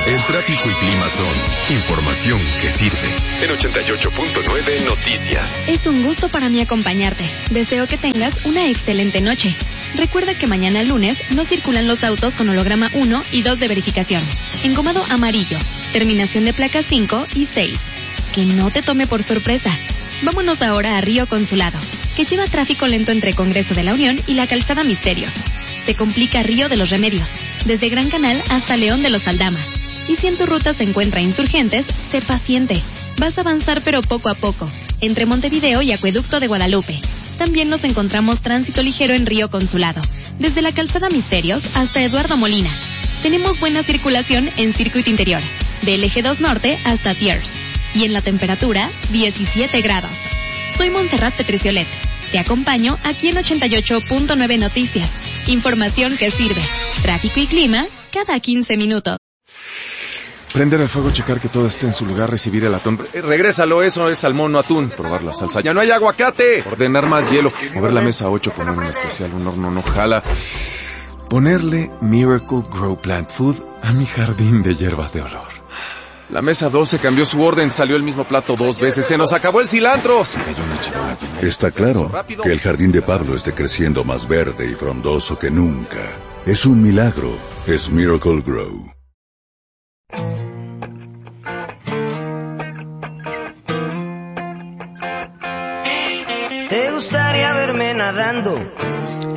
El tráfico y clima son información que sirve. En 88.9 Noticias. Es un gusto para mí acompañarte. Deseo que tengas una excelente noche. Recuerda que mañana lunes no circulan los autos con holograma 1 y 2 de verificación. Engomado amarillo. Terminación de placas 5 y 6. Que no te tome por sorpresa. Vámonos ahora a Río Consulado, que lleva tráfico lento entre Congreso de la Unión y la Calzada Misterios. Se complica Río de los Remedios, desde Gran Canal hasta León de los Aldama. Y si en tu ruta se encuentra Insurgentes, sé paciente. Vas a avanzar pero poco a poco, entre Montevideo y Acueducto de Guadalupe. También nos encontramos tránsito ligero en Río Consulado, desde la Calzada Misterios hasta Eduardo Molina. Tenemos buena circulación en Circuito Interior, del Eje 2 Norte hasta Tiers. Y en la temperatura, 17 grados. Soy Montserrat Petriciolet. Te acompaño aquí en 88.9 Noticias. Información que sirve. Tráfico y clima cada 15 minutos. Prender el fuego, checar que todo esté en su lugar, recibir el atún. Regrésalo, eso es salmón, no atún. Probar la salsa. ¡Ya no hay aguacate! Ordenar más hielo. Mover la mesa 8, poner un especial, un horno no jala. Ponerle Miracle Grow Plant Food a mi jardín de hierbas de olor. La mesa 12 cambió su orden, salió el mismo plato 2 veces. ¡Se nos acabó el cilantro! Se cayó una charola. Está claro que el jardín de Pablo esté creciendo más verde y frondoso que nunca. Es un milagro. Es Miracle Grow. ¿Te gustaría verme nadando